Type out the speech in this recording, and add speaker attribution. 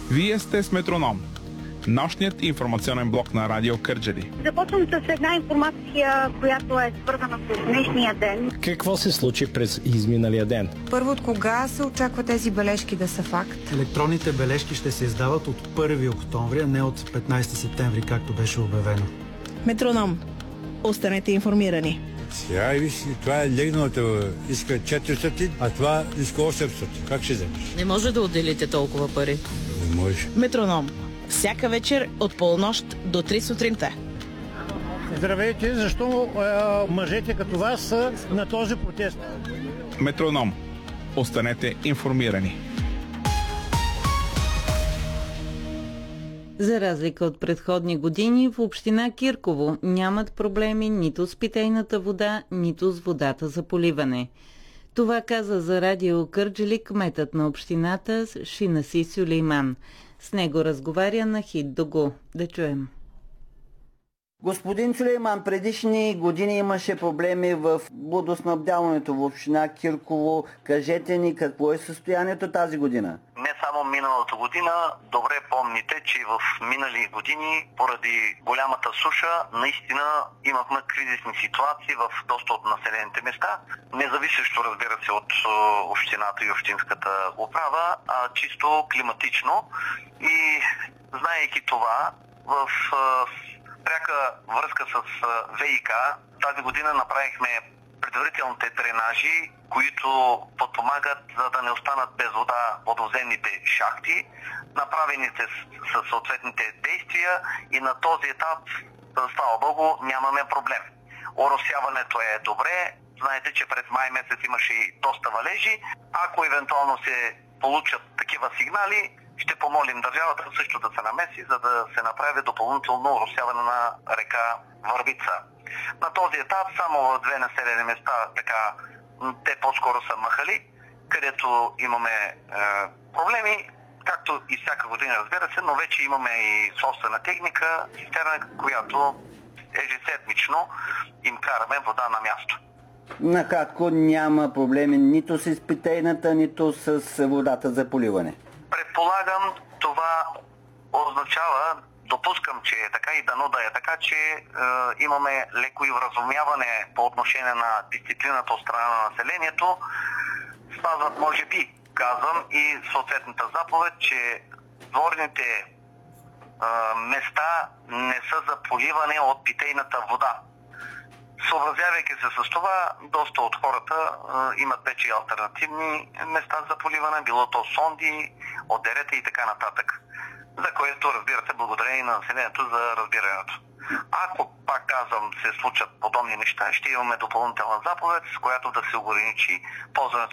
Speaker 1: Вие сте с Метроном, нощният информационен блок на Радио Кърджали.
Speaker 2: Започвам с една информация, която е свързана с днешния ден.
Speaker 3: Какво се случи през изминалия ден?
Speaker 4: Първо, от кога се очаква тези бележки да са факт?
Speaker 5: Електронните бележки ще се издават от 1 октомври, а не от 15 септември, както беше обявено.
Speaker 6: Метроном. Останете информирани.
Speaker 7: Сега виж, това е легналата, иска 400, а това иска 800. Как ще вземеш?
Speaker 8: Не може да отделите толкова пари.
Speaker 7: Не може.
Speaker 6: Метроном. Всяка вечер от полунощ до 3 сутринта.
Speaker 9: Здравейте, защо мъжете като вас са на този протест?
Speaker 1: Метроном. Останете информирани.
Speaker 10: За разлика от предходни години, в община Кирково нямат проблеми нито с питейната вода, нито с водата за поливане. Това каза за Радио Кърджали кметът на общината Шинаси Сюлейман. С него разговаря на Хит Дого. Да чуем.
Speaker 11: Господин Сюлейман, предишни години имаше проблеми в водоснабдяването в община Кирково. Кажете ни какво е състоянието тази година?
Speaker 12: Не само миналата година, добре помните, че в минали години, поради голямата суша, наистина имахме кризисни ситуации в доста от населените места, независещо, разбира се, от общината и общинската управа, а чисто климатично. И знаейки това, в пряка връзка с ВИК, тази година направихме предварителните дренажи, които подпомагат, за да не останат без вода водоземните шахти. Направени с съответните действия и на този етап, слава Богу, нямаме проблем. Оросяването е добре. Знаете, че през май месец имаше и доста валежи. Ако евентуално се получат такива сигнали, ще помолим държавата също да се намеси, за да се направи допълнително оросяване на река Върбица. На този етап само в 2 населени места, така, те по-скоро са махали, където имаме проблеми, както и всяка година, разбира се, но вече имаме и собствена техника, цистерна, която ежеседмично им караме вода на място.
Speaker 11: Накратко, няма проблеми нито с питейната, нито с водата за поливане.
Speaker 12: Предполагам, това означава, допускам, че е така и дано да е така, че имаме леко и вразумяване по отношение на дисциплината от страна на населението. Спазват, може би, казвам, и съответната заповед, че дворните места не са за поливане от питейната вода. Съобразявайки се с това, доста от хората имат вече алтернативни места за поливане, било то сонди, одерета и така нататък. За което, разбира се, благодарение на населението за разбирането. Ако, пак казвам, се случат подобни неща, ще имаме допълнителна заповед, с която да се ограничи ползването